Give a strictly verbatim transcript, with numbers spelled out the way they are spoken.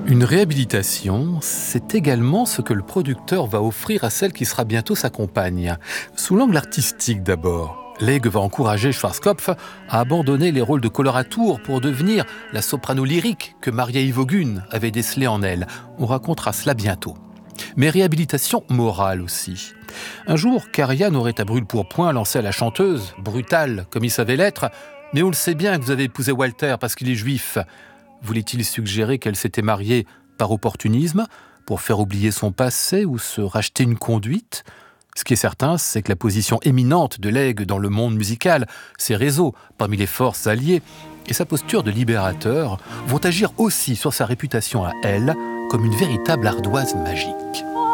Une réhabilitation, c'est également ce que le producteur va offrir à celle qui sera bientôt sa compagne. Sous l'angle artistique d'abord, Legge va encourager Schwarzkopf à abandonner les rôles de coloratour pour devenir la soprano lyrique que Maria Iwogün avait décelée en elle. On racontera cela bientôt. Mais réhabilitation morale aussi. Un jour, Karajan aurait à brûle-pourpoint lancé à la chanteuse, brutale comme il savait l'être, « Mais on le sait bien que vous avez épousé Walter parce qu'il est juif ». Voulait-il suggérer qu'elle s'était mariée par opportunisme, pour faire oublier son passé ou se racheter une conduite ? Ce qui est certain, c'est que la position éminente de Legge dans le monde musical, ses réseaux parmi les forces alliées et sa posture de libérateur vont agir aussi sur sa réputation à elle comme une véritable ardoise magique.